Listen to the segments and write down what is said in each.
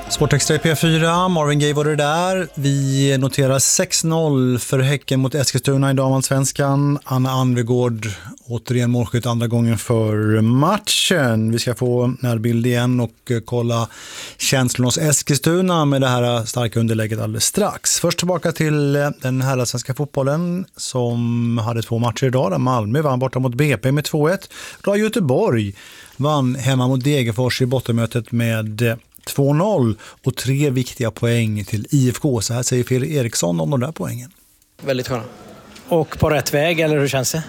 Sportextra i P4, Marvin Gaye var det där. Vi noterar 6-0 för Häcken mot Eskilstuna i damallsvenskan. Anna Anvegård återigen målskytt andra gången för matchen. Vi ska få närbild igen och kolla känslorna hos Eskilstuna med det här starka underlägget alldeles strax. Först tillbaka till den här svenska fotbollen som hade 2 matcher idag. Där Malmö vann borta mot BP med 2-1. Då Göteborg vann hemma mot Degerfors i bottenmötet med 2-0 och 3 viktiga poäng till IFK. Så här säger Fredrik Eriksson om de där poängen. Väldigt sköna. Och på rätt väg, eller hur känns det?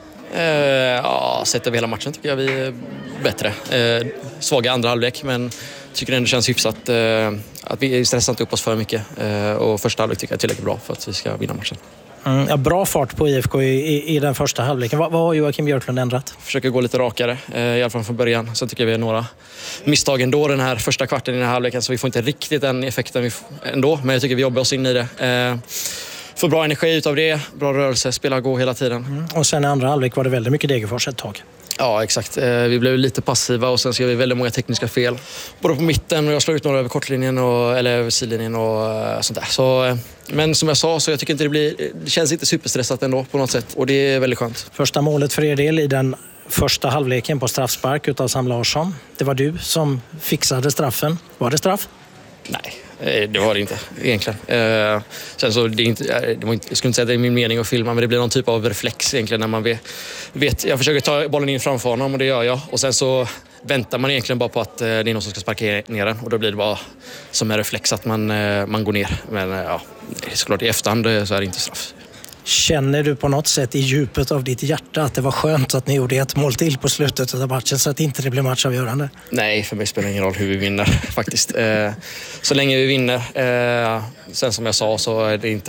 Ja, sett över hela matchen tycker jag vi är bättre. Svaga andra halvlek, men tycker ändå känns hyfsat att vi stressar inte upp oss för mycket. Och första halvlek tycker jag är tillräckligt bra för att vi ska vinna matchen. Ja, bra fart på IFK i den första halvleken. Vad har Joakim Björklund ändrat? Försöker gå lite rakare, i alla fall från början. Sen tycker jag vi är några misstag ändå den här första kvarten i den här halvleken. Så vi får inte riktigt den effekten ändå. Men jag tycker vi jobbar oss in i det. Får bra energi utav det, bra rörelse, spela gå hela tiden. Och sen i andra halvlek var det väldigt mycket Degerfors ett tag. Ja, exakt. Vi blev lite passiva och sen så gör vi väldigt många tekniska fel. Både på mitten och jag slår ut några över kortlinjen eller över sidlinjen och sånt där. Så, men som jag sa, så jag tycker inte det känns inte superstressat ändå på något sätt. Och det är väldigt skönt. Första målet för er del i den första halvleken på straffspark utav Sam Larsson. Det var du som fixade straffen. Var det straff? Nej, det var det inte egentligen. Sen så jag skulle inte säga att det är min mening att filma, men det blir någon typ av reflex egentligen när man vet. Jag försöker ta bollen in framför honom och det gör jag. Och sen så väntar man egentligen bara på att det är någon som ska sparka ner den. Och då blir det bara som en reflex att man går ner. Men ja, såklart i efterhand så är det inte straff. Känner du på något sätt i djupet av ditt hjärta att det var skönt att ni gjorde ett mål till på slutet av matchen så att inte det blev matchavgörande? Nej, för mig spelar det ingen roll hur vi vinner faktiskt. Så länge vi vinner. Sen som jag sa så är det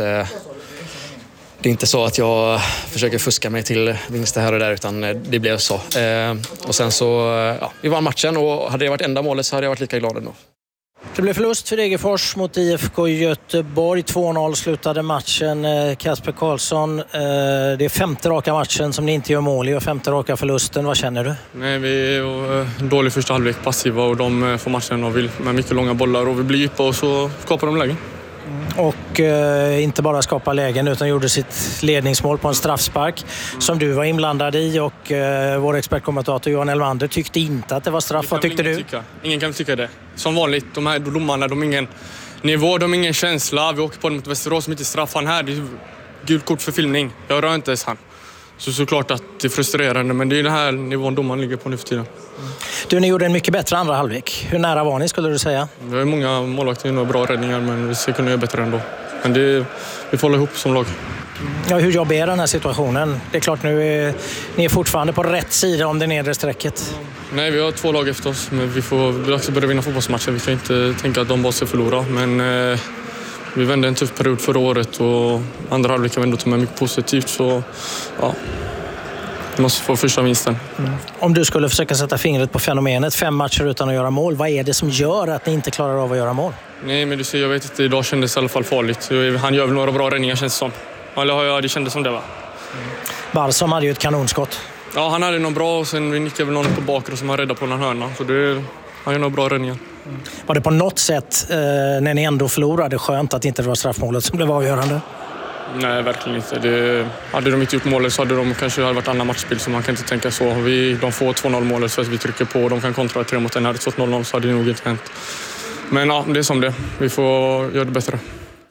inte så att jag försöker fuska mig till vinster här och där, utan det blev så. Och sen så, vi vann matchen och hade det varit enda målet så hade jag varit lika glad ändå. Det blev förlust för Degerfors mot IFK Göteborg. 2-0 slutade matchen. Kasper Karlsson, det är 5:e raka matchen som ni inte gör mål i och 5:e raka förlusten. Vad känner du? Nej, vi var dålig första halvlek, passiva och de får matchen och vill med mycket långa bollar och vi blir djupa och så skapar de lägen. Och inte bara skapa lägen utan gjorde sitt ledningsmål på en straffspark som du var inblandad i och vår expertkommentator Johan Elmander tyckte inte att det var straff. Vad tyckte du? Ingen kan tycka det. Som vanligt, de här domarna, de har ingen nivå, de har ingen känsla. Vi åker på den mot Västerås som inte straffar här. Det är gult kort för filmning. Jag rör inte ens han. Såklart att det är frustrerande, men det är den här nivån domaren ligger på nu för tiden. Du, ni gjorde en mycket bättre andra halvlek. Hur nära var ni, skulle du säga? Vi har många målvakter och bra räddningar, men vi ska kunna göra bättre ändå. Men vi får hålla ihop som lag. Ja, hur jobbar är den här situationen? Det är klart nu ni är fortfarande på rätt sida om det nedre strecket. Nej, vi har 2 lag efter oss, men vi får också börja vinna fotbollsmatcher. Vi kan inte tänka att de bara ska förlora, men vi vände en tuff period förra året och andra halvlek kan vi ändå ta med mycket positivt, så ja. Vi måste få första vinsten. Om du skulle försöka sätta fingret på fenomenet 5 matcher utan att göra mål, vad är det som gör att ni inte klarar av att göra mål? Nej, men du ser, jag vet inte, idag kändes det i alla fall farligt. Han gör väl några bra räddningar, känns det som. Eller det kändes som det, va? Balsam hade ju ett kanonskott. Ja, han hade någon bra och sen vi nickade väl någon på bakre som han räddade på någon hörna. Så han gör några bra räddningar. Var det på något sätt, när ni ändå förlorade, skönt att inte det var straffmålet som blev avgörande? Nej, verkligen inte. Hade de inte gjort målet så hade de kanske varit andra matchspel, så man kan inte tänka så. De får 2-0 målet så att vi trycker på och de kan kontra 3 mot 1. Hade det stått 0-0 så hade det nog inte hänt. Men ja, det är som det. Vi får göra det bättre.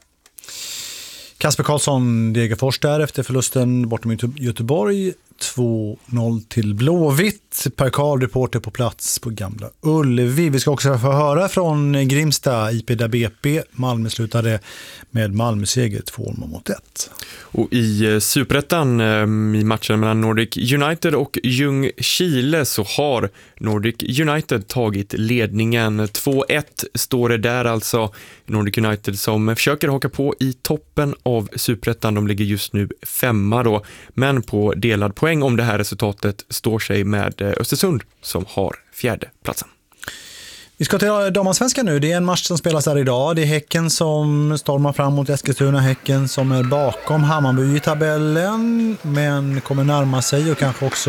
Kasper Karlsson, Degerfors där efter förlusten bortom Göteborg. 2-0 till Blåvitt. Per Karl, reporter på plats på Gamla Ullevi. Vi ska också få höra från Grimsta, IP där BP. Malmö slutade med Malmö-seger 2-1. Och i Superettan i matchen mellan Nordic United och Ljungskile så har Nordic United tagit ledningen. 2-1 står det där alltså. Nordic United som försöker haka på i toppen av Superettan. De ligger just nu 5:a då, men på delad poäng om det här resultatet står sig med Östersund som har 4:e platsen. Vi ska till damallsvenskan nu. Det är en match som spelas här idag. Det är Häcken som stormar fram mot Eskilstuna. Häcken som är bakom Hammarby i tabellen, men kommer närma sig och kanske också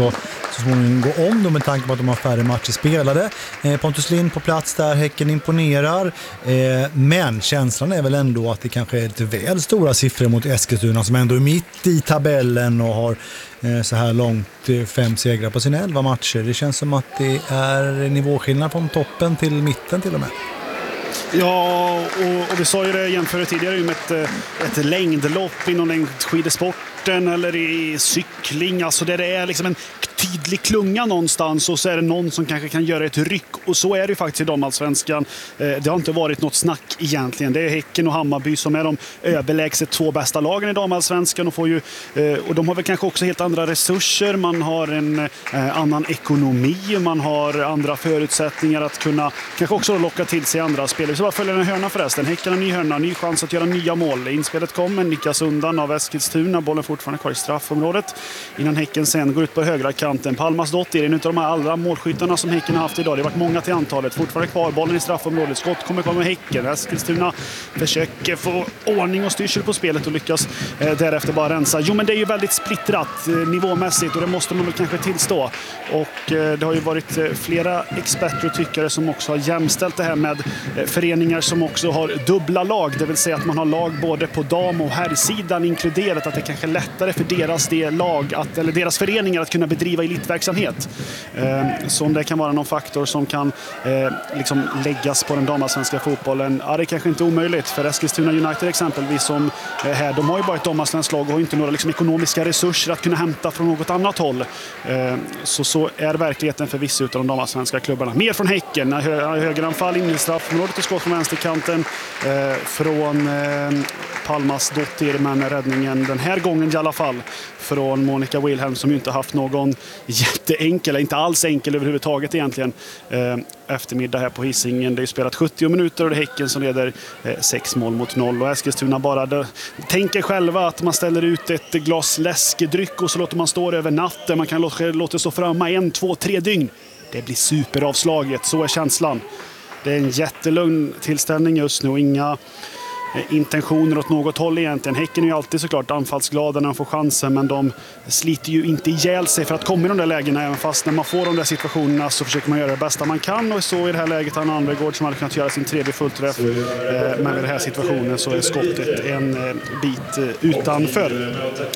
så småningom gå om då med tanke på att de har färre matcher spelade. Pontus Lind på plats där, Häcken imponerar. Men känslan är väl ändå att det kanske är lite väl stora siffror mot Eskilstuna som ändå är mitt i tabellen och har så här långt 5 segrar på sina 11 matcher. Det känns som att det är nivåskillnad från toppen till mitten till och med. Ja, och vi sa ju det jämförde tidigare med ett längdlopp inom längdskidesporten eller i cykling. Alltså där det är liksom en tydlig klunga någonstans och så är det någon som kanske kan göra ett ryck. Och så är det ju faktiskt i damallsvenskan. Det har inte varit något snack egentligen. Det är Häcken och Hammarby som är de överlägset 2 bästa lagen i damallsvenskan och de har väl kanske också helt andra resurser. Man har en annan ekonomi, man har andra förutsättningar att kunna kanske också locka till sig andra spelare. Så bara följer en hörna förresten. Häcken har ny hörna, ny chans att göra nya mål. Inspelet kommer, nickas undan av Eskilstuna. Bollen fortfarande kvar i straffområdet. Innan Häcken sen går ut på högra kanten. Palmas Dottir är en av de här allra målskyttarna som Häcken har haft idag. Det har varit många till antalet. Fortfarande kvar, bollen i straffområdet. Skott kommer kvar med Häcken. Eskilstuna försöker få ordning och styrsel på spelet och lyckas därefter bara rensa. Jo, men det är ju väldigt splittrat nivåmässigt och det måste man väl kanske tillstå. Och det har ju varit flera experter och tyckare som också har jämställt det här med föreningar som också har dubbla lag, det vill säga att man har lag både på dam- och herrsidan inkluderat, att det kanske är lättare för deras föreningar att kunna bedriva elitverksamhet. Så om det kan vara någon faktor som kan liksom läggas på den damallsvenska fotbollen, det är kanske inte omöjligt. För Eskilstuna United exempelvis som här, de har ju bara ett damallsvenskt lag och har inte några liksom ekonomiska resurser att kunna hämta från något annat håll. Så är verkligheten för vissa av de damallsvenska klubbarna. Mer från Häcken, högeranfall in i straffområdet och skott från vänsterkanten från Palmas Dottir, men räddningen den här gången i alla fall från Monica Wilhelm som ju inte haft någon jätteenkel, inte alls enkel överhuvudtaget egentligen, eftermiddag här på Hisingen. Det är ju spelat 70 minuter och det är Häcken som leder 6-0 och Eskilstuna bara tänker själva att man ställer ut ett glas läskedryck och så låter man stå över natten. Man kan låta stå framme 1, 2, 3 dygn. Det blir superavslaget, så är känslan. Det är en jättelugn tillställning just nu och inga intentioner åt något håll egentligen. Häcken är ju alltid såklart anfallsglada när de får chansen, men de sliter ju inte ihjäl sig för att komma i de där lägena, även fast när man får de där situationerna så försöker man göra det bästa man kan, och så i det här läget Anna Anvegård som hade kunnat göra sin 3:e fullträff, men i den här situationen så är skottet en bit utanför.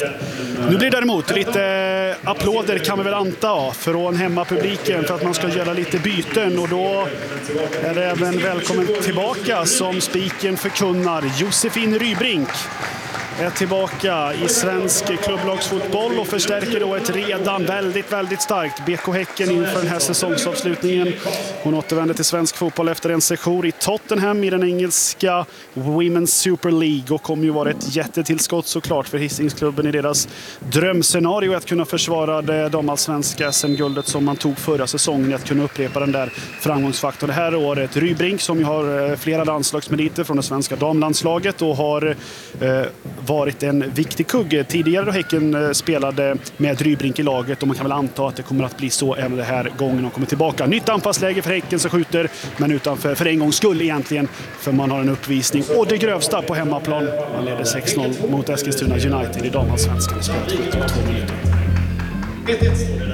Nu blir det däremot lite applåder kan vi väl anta från hemmapubliken för att man ska göra lite byten, och då är det även välkommen tillbaka som spiken förkunnar. Josefin Rybrink är tillbaka i svensk klubblagsfotboll och förstärker då ett redan väldigt starkt BK Häcken inför den här säsongsavslutningen. Hon återvänder till svensk fotboll efter en session i Tottenham i den engelska Women's Super League och kommer ju vara ett jättetillskott såklart för Hisingsklubben i deras drömscenario att kunna försvara det damallsvenska SM-guldet som man tog förra säsongen, att kunna upprepa den där framgångsfaktorn det här året. Rybrink som ju har flera landslagsmeriter från det svenska damlandslaget och har varit en viktig kugg tidigare då Häcken spelade med Rybrink i laget, och man kan väl anta att det kommer att bli så även den här gången de kommer tillbaka. Nytt anfallsläge för Häcken som skjuter, men utanför för en gångs skull egentligen, för man har en uppvisning och det grövsta på hemmaplan. Man leder 6-0 mot Eskilstuna United i damallsvenskan och spelat 72 minuter.